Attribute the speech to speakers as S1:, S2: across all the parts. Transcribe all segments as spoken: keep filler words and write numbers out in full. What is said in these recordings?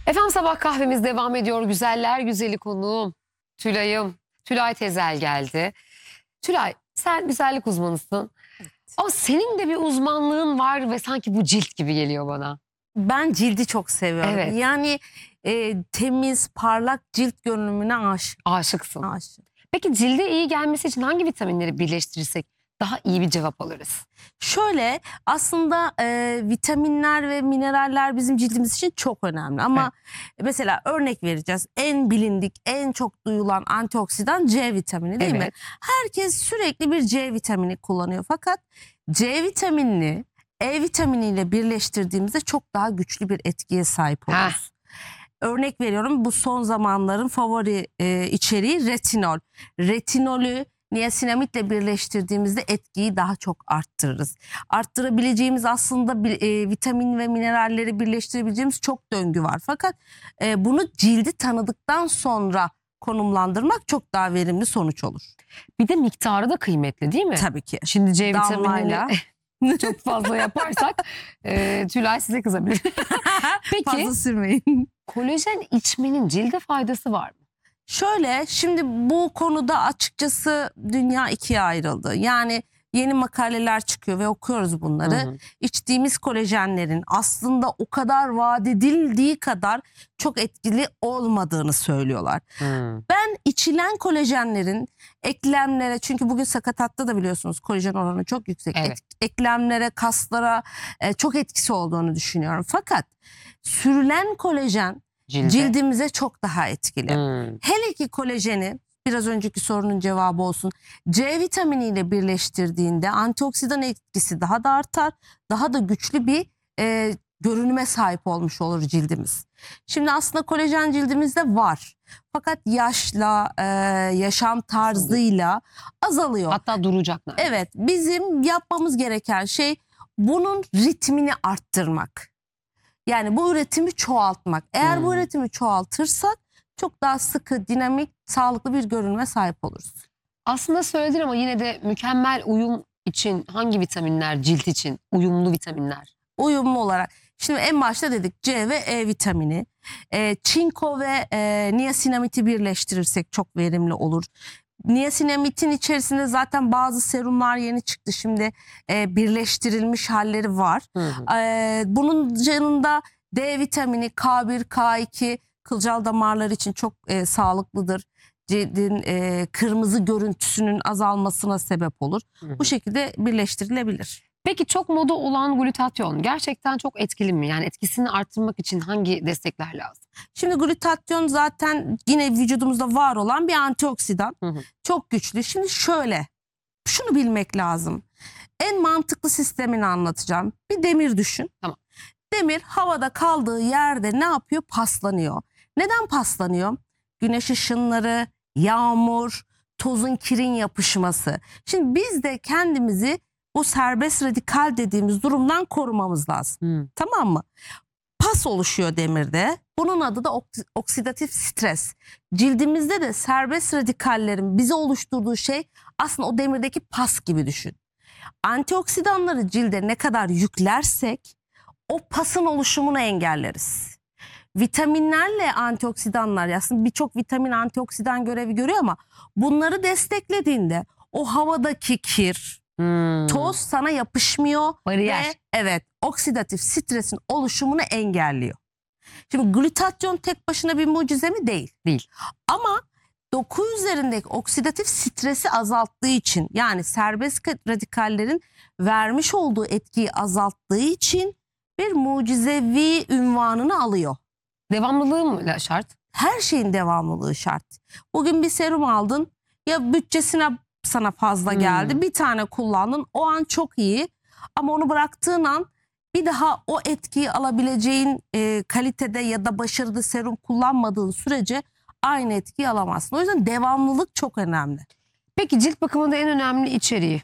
S1: Efendim sabah kahvemiz devam ediyor. Güzeller güzeli konuğum Tülay'ım. Tülay Tezel geldi. Tülay, sen güzellik uzmanısın. Ama senin de bir uzmanlığın var ve sanki bu cilt gibi geliyor bana.
S2: Ben cildi çok seviyorum.
S1: Evet.
S2: Yani e, temiz, parlak cilt görünümüne aşık.
S1: Aşıksın.
S2: aşık.
S1: Peki cilde iyi gelmesi için hangi vitaminleri birleştirirsek daha iyi bir cevap alırız?
S2: Şöyle aslında e, vitaminler ve mineraller bizim cildimiz için çok önemli. Ama mesela örnek vereceğiz. En bilindik, en çok duyulan antioksidan C vitamini değil
S1: Evet.
S2: mi? Herkes sürekli bir C vitamini kullanıyor. Fakat C vitaminini E vitaminiyle birleştirdiğimizde çok daha güçlü bir etkiye sahip oluruz. Örnek veriyorum, bu son zamanların favori e, içeriği retinol. Retinolü niasinamitle birleştirdiğimizde etkiyi daha çok arttırırız. Arttırabileceğimiz aslında bir, e, vitamin ve mineralleri birleştirebileceğimiz çok döngü var. Fakat e, bunu cildi tanıdıktan sonra konumlandırmak çok daha verimli sonuç olur.
S1: Bir de miktarı da kıymetli değil mi?
S2: Tabii ki.
S1: Şimdi C
S2: Damlayla.
S1: vitaminini çok fazla yaparsak e, Tülay size kızabilir. Peki
S2: Fazla sürmeyin.
S1: kolajen içmenin cilde faydası var mı?
S2: Şöyle, şimdi bu konuda açıkçası dünya ikiye ayrıldı. Yani yeni makaleler çıkıyor ve okuyoruz bunları.
S1: Hı hı.
S2: İçtiğimiz kolajenlerin aslında o kadar vaat edildiği kadar çok etkili olmadığını söylüyorlar.
S1: Hı.
S2: Ben içilen kolajenlerin eklemlere, çünkü bugün sakatatta da biliyorsunuz kolajen oranı çok yüksek.
S1: Evet.
S2: Ek- eklemlere, kaslara e, çok etkisi olduğunu düşünüyorum. Fakat sürülen kolajen
S1: Cilde.
S2: cildimize çok daha etkili.
S1: Hı.
S2: Hele ki kolajeni, biraz önceki sorunun cevabı olsun, C vitaminiyle birleştirdiğinde antioksidan etkisi daha da artar. Daha da güçlü bir e, görünüme sahip olmuş olur cildimiz. Şimdi aslında kolajen cildimizde var. Fakat yaşla, e, yaşam tarzıyla azalıyor.
S1: Hatta duracak.
S2: Evet, bizim yapmamız gereken şey bunun ritmini arttırmak. Yani bu üretimi çoğaltmak. Eğer
S1: Hmm.
S2: bu üretimi çoğaltırsak çok daha sıkı, dinamik, sağlıklı bir görünüme sahip oluruz.
S1: Aslında söyledin ama yine de mükemmel uyum için hangi vitaminler cilt için uyumlu vitaminler?
S2: Uyumlu olarak. Şimdi en başta dedik C ve E vitamini. E, çinko ve e, niasinamidi birleştirirsek çok verimli olur. Niasinamidin içerisinde zaten bazı serumlar yeni çıktı. Şimdi e, birleştirilmiş halleri var.
S1: Hı hı.
S2: E, bunun yanında D vitamini, K bir, K iki kılcal damarlar için çok e, sağlıklıdır. Cildin e, kırmızı görüntüsünün azalmasına sebep olur.
S1: Hı hı.
S2: Bu şekilde birleştirilebilir.
S1: Peki çok moda olan glutatyon gerçekten çok etkili mi? Yani etkisini arttırmak için hangi destekler lazım?
S2: Şimdi glutatyon zaten yine vücudumuzda var olan bir antioksidan.
S1: Hı hı.
S2: Çok güçlü. Şimdi şöyle, şunu bilmek lazım. En mantıklı sistemini anlatacağım. Bir demir düşün.
S1: Tamam.
S2: Demir havada kaldığı yerde ne yapıyor? Paslanıyor. Neden paslanıyor? Güneş ışınları, yağmur, tozun, kirin yapışması. Şimdi biz de kendimizi bu serbest radikal dediğimiz durumdan korumamız lazım.
S1: Hı.
S2: Tamam mı? Pas oluşuyor demirde. Bunun adı da oks- oksidatif stres. Cildimizde de serbest radikallerin bize oluşturduğu şey aslında o demirdeki pas gibi düşün. Antioksidanları cilde ne kadar yüklersek o pasın oluşumunu engelleriz. Vitaminlerle antioksidanlar, aslında birçok vitamin antioksidan görevi görüyor ama bunları desteklediğinde o havadaki kir,
S1: Hmm.
S2: toz sana yapışmıyor.
S1: Bariyer.
S2: Ve evet, oksidatif stresin oluşumunu engelliyor. Şimdi glutatyon tek başına bir mucize mi? Değil.
S1: Değil.
S2: Ama doku üzerindeki oksidatif stresi azalttığı için, yani serbest radikallerin vermiş olduğu etkiyi azalttığı için bir mucizevi unvanını alıyor.
S1: Devamlılığı mı şart?
S2: Her şeyin devamlılığı şart. Bugün bir serum aldın, ya bütçesine sana fazla geldi.
S1: Hmm.
S2: Bir tane kullandın. O an çok iyi. Ama onu bıraktığın an bir daha o etkiyi alabileceğin e, kalitede ya da başarılı serum kullanmadığın sürece aynı etkiyi alamazsın. O yüzden devamlılık çok önemli.
S1: Peki cilt bakımında en önemli içeriği?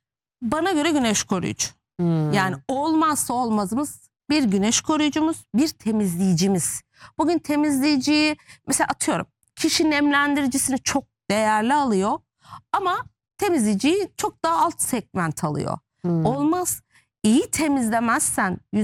S2: Bana göre güneş koruyucu.
S1: Hmm.
S2: Yani olmazsa olmazımız bir güneş koruyucumuz, bir temizleyicimiz. Bugün temizleyiciyi mesela atıyorum, kişi nemlendiricisini çok değerli alıyor ama temizleyiciyi çok daha alt segment alıyor.
S1: Hmm.
S2: Olmaz. İyi temizlemezsen